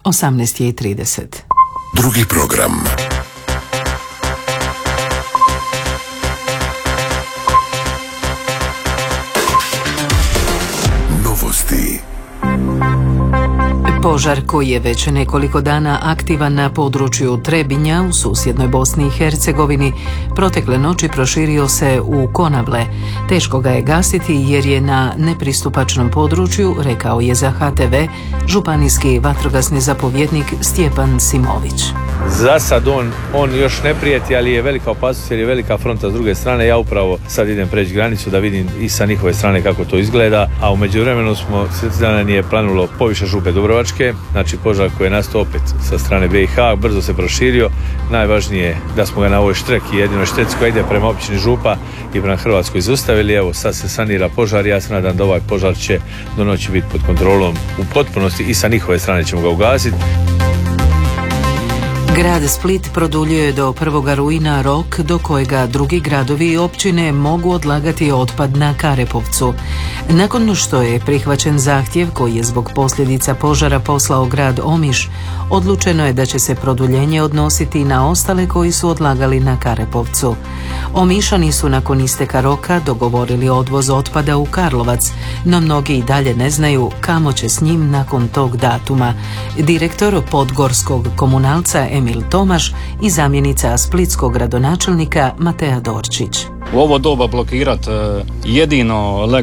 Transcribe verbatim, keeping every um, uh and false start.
osamnaest i trideset. Drugi program. Novosti. Požar koji je već nekoliko dana aktivan na području Trebinja u susjednoj Bosni i Hercegovini protekle noći proširio se u Konavle. Teško ga je gasiti jer je na nepristupačnom području, rekao je za H T V županijski vatrogasni zapovjednik Stjepan Simović. Za sad on, on još ne prijeti, ali je velika opasnost jer je velika fronta s druge strane. Ja upravo sad idem preći granicu da vidim i sa njihove strane kako to izgleda, a u međuvremenu smo s dana nije planulo poviše Župe Dubrovačke, znači požar koji je nastao opet sa strane B i H, brzo se proširio. Najvažnije je da smo ga na ovoj štreki, jedinoj štreci koja ide prema općini Župa i prema Hrvatskoj zaustavili. Evo sad se sanira požar, ja se nadam da ovaj požar će do noći biti pod kontrolom u potpunosti i sa njihove strane ćemo ga ugasiti. Grad Split produljuje do prvog rujna rok do kojega drugi gradovi i općine mogu odlagati otpad na Karepovcu. Nakon što je prihvaćen zahtjev koji je zbog posljedica požara poslao grad Omiš, odlučeno je da će se produljenje odnositi na ostale koji su odlagali na Karepovcu. Omišani su nakon isteka roka dogovorili odvoz otpada u Karlovac, no mnogi i dalje ne znaju kamo će s njim nakon tog datuma. Direktor podgorskog komunalca Emil Tomaš i zamjenica splitskog gradonačelnika Matea Dorčić. U ovo doba blokirat jedino